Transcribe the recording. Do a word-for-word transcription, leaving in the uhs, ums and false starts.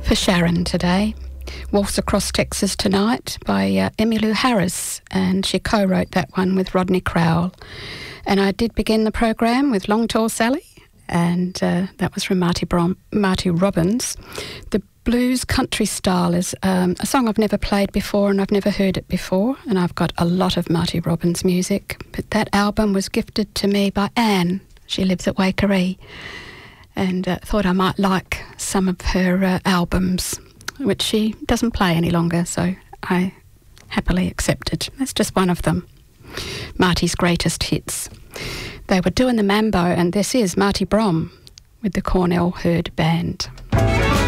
For Sharon today, Waltz Across Texas Tonight by uh, Emmylou Harris, and she co-wrote that one with Rodney Crowell. And I did begin the program with Long Tall Sally, and uh, that was from Marty, Brom- Marty Robbins. The blues country style is um, a song I've never played before, and I've never heard it before, and I've got a lot of Marty Robbins music, but that album was gifted to me by Anne. She lives at Waikerie, and uh, thought I might like some of her uh, albums, which she doesn't play any longer, so I happily accepted. That's just one of them. Marty's greatest hits. They were doing the mambo, and this is Marty Brom with the Cornell Herd Band.